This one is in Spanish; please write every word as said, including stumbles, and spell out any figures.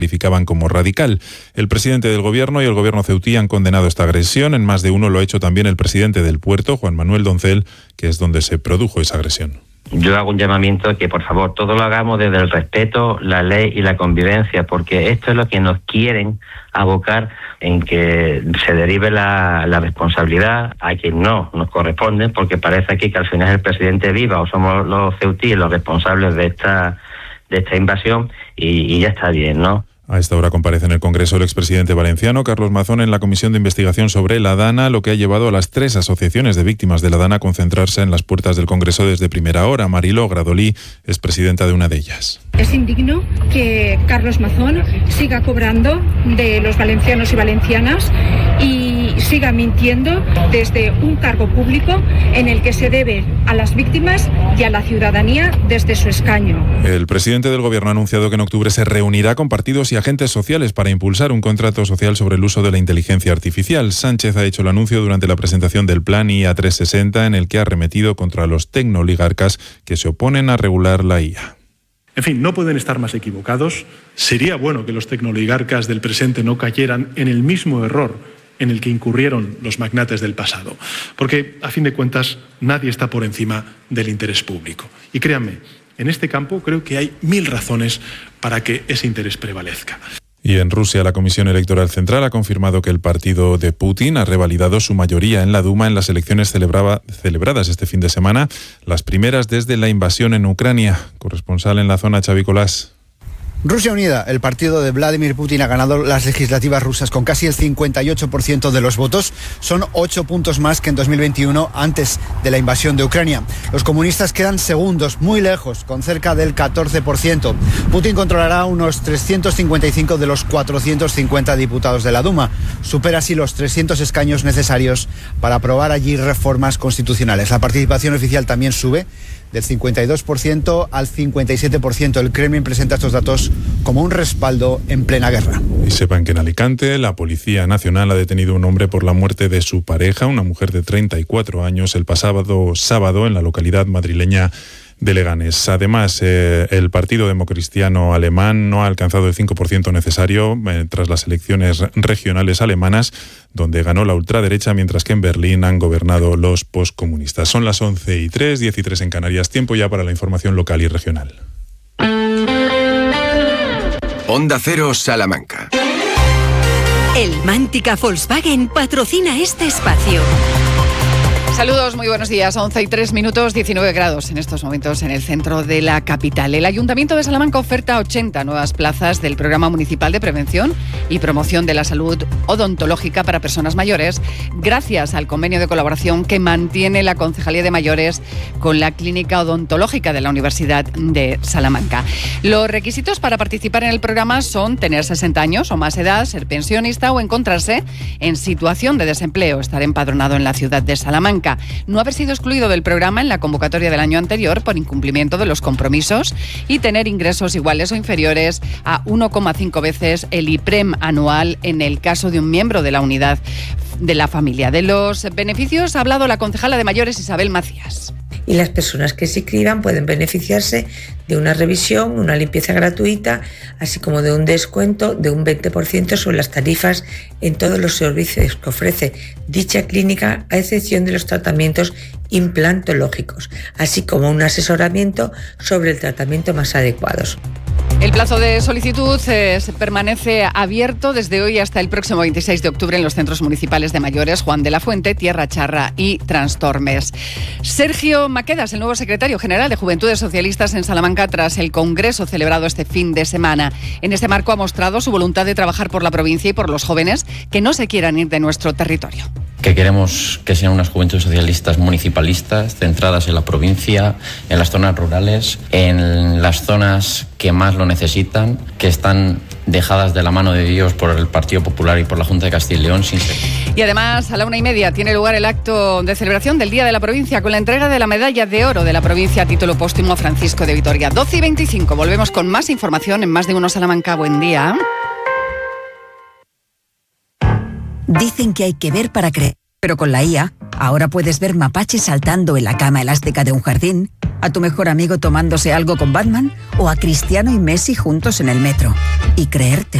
calificaban como radical. El presidente del gobierno y el gobierno ceutí han condenado esta agresión. En más de uno lo ha hecho también el presidente del puerto, Juan Manuel Doncel, que es donde se produjo esa agresión. Yo hago un llamamiento a que, por favor, todo lo hagamos desde el respeto, la ley y la convivencia, porque esto es lo que nos quieren abocar en que se derive la, la responsabilidad a quien no nos corresponde, porque parece aquí que al final el presidente viva o somos los ceutíes los responsables de esta de esta invasión y, y ya está bien, ¿no? A esta hora comparece en el Congreso el expresidente valenciano Carlos Mazón en la Comisión de Investigación sobre la Dana, lo que ha llevado a las tres asociaciones de víctimas de la Dana a concentrarse en las puertas del Congreso desde primera hora. Mariló Gradolí es presidenta de una de ellas. Es indigno que Carlos Mazón siga cobrando de los valencianos y valencianas y siga mintiendo desde un cargo público en el que se debe a las víctimas y a la ciudadanía desde su escaño. El presidente del Gobierno ha anunciado que en octubre se reunirá con partidos y agentes sociales para impulsar un contrato social sobre el uso de la inteligencia artificial. Sánchez ha hecho el anuncio durante la presentación del plan I A trescientos sesenta, en el que ha arremetido contra los tecnooligarcas que se oponen a regular la I A. En fin, no pueden estar más equivocados. Sería bueno que los tecnooligarcas del presente no cayeran en el mismo error en el que incurrieron los magnates del pasado. Porque, a fin de cuentas, nadie está por encima del interés público. Y créanme, en este campo creo que hay mil razones para que ese interés prevalezca. Y en Rusia, la Comisión Electoral Central ha confirmado que el partido de Putin ha revalidado su mayoría en la Duma en las elecciones celebraba, celebradas este fin de semana, las primeras desde la invasión en Ucrania. Corresponsal en la zona, Xavi Colás. Rusia Unida, el partido de Vladimir Putin, ha ganado las legislativas rusas con casi el cincuenta y ocho por ciento de los votos. Son ocho puntos más que en dos mil veintiuno, antes de la invasión de Ucrania. Los comunistas quedan segundos, muy lejos, con cerca del catorce por ciento. Putin controlará unos trescientos cincuenta y cinco de los cuatrocientos cincuenta diputados de la Duma. Supera así los trescientos escaños necesarios para aprobar allí reformas constitucionales. La participación oficial también sube del cincuenta y dos por ciento al cincuenta y siete por ciento. El Kremlin presenta estos datos como un respaldo en plena guerra. Y sepan que en Alicante la Policía Nacional ha detenido a un hombre por la muerte de su pareja, una mujer de treinta y cuatro años, el pasado sábado en la localidad madrileña de Leganés. Además, eh, el Partido Democristiano Alemán no ha alcanzado el cinco por ciento necesario eh, tras las elecciones regionales alemanas, donde ganó la ultraderecha, mientras que en Berlín han gobernado los poscomunistas. Son las once y tres, diez y tres en Canarias. Tiempo ya para la información local y regional. Onda Cero Salamanca. El Mántica Volkswagen patrocina este espacio. Saludos, muy buenos días. once y tres minutos, diecinueve grados en estos momentos en el centro de la capital. El Ayuntamiento de Salamanca oferta ochenta nuevas plazas del Programa Municipal de Prevención y Promoción de la Salud Odontológica para Personas Mayores, gracias al convenio de colaboración que mantiene la Concejalía de Mayores con la Clínica Odontológica de la Universidad de Salamanca. Los requisitos para participar en el programa son tener sesenta años o más edad, ser pensionista o encontrarse en situación de desempleo, estar empadronado en la ciudad de Salamanca, no haber sido excluido del programa en la convocatoria del año anterior por incumplimiento de los compromisos y tener ingresos iguales o inferiores a uno coma cinco veces el IPREM anual en el caso de un miembro de la unidad de la familia. De los beneficios ha hablado la concejala de Mayores, Isabel Macías. Y las personas que se inscriban pueden beneficiarse de una revisión, una limpieza gratuita, así como de un descuento de un veinte por ciento sobre las tarifas en todos los servicios que ofrece dicha clínica, a excepción de los tratamientos implantológicos, así como un asesoramiento sobre el tratamiento más adecuados. El plazo de solicitud eh, permanece abierto desde hoy hasta el próximo veintiséis de octubre en los centros municipales de Mayores, Juan de la Fuente, Tierra Charra y Trastormes. Sergio Maquedas, el nuevo secretario general de Juventudes Socialistas en Salamanca, tras el congreso celebrado este fin de semana. En este marco ha mostrado su voluntad de trabajar por la provincia y por los jóvenes que no se quieran ir de nuestro territorio. Que queremos que sean unas juventudes socialistas municipalistas, centradas en la provincia, en las zonas rurales, en las zonas que más lo necesitan, que están dejadas de la mano de Dios por el Partido Popular y por la Junta de Castilla y León. Sin ser. Y además, a la una y media tiene lugar el acto de celebración del Día de la Provincia con la entrega de la medalla de oro de la provincia a título póstumo a Francisco de Vitoria. doce y veinticinco. Volvemos con más información en Más de Uno Salamanca. Buen día. Dicen que hay que ver para creer, pero con la I A ahora puedes ver mapaches saltando en la cama elástica de un jardín, a tu mejor amigo tomándose algo con Batman o a Cristiano y Messi juntos en el metro. Y creerte.